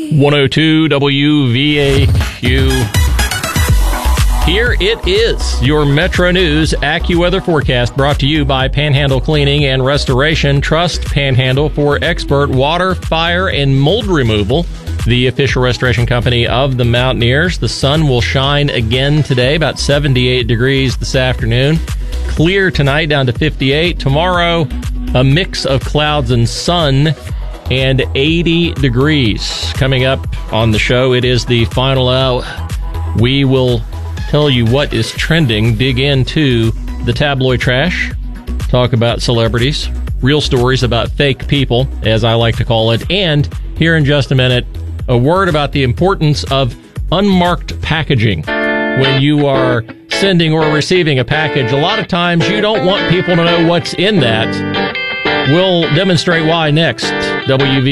102 WVAQ. Here it is, your Metro News AccuWeather forecast brought to you by Panhandle Cleaning and Restoration. Trust Panhandle for expert water, fire, and mold removal. The official restoration company of the Mountaineers. The sun will shine again today, about 78 degrees this afternoon. Clear tonight, down to 58. Tomorrow, a mix of clouds and sun and 80 degrees. Coming up on the show, it is the final hour. We will tell you what is trending, dig into the tabloid trash, talk about celebrities, real stories about fake people, as I like to call it, and here in just a minute, a word about the importance of unmarked packaging. When you are sending or receiving a package, a lot of times you don't want people to know what's in that. We'll demonstrate why next. WV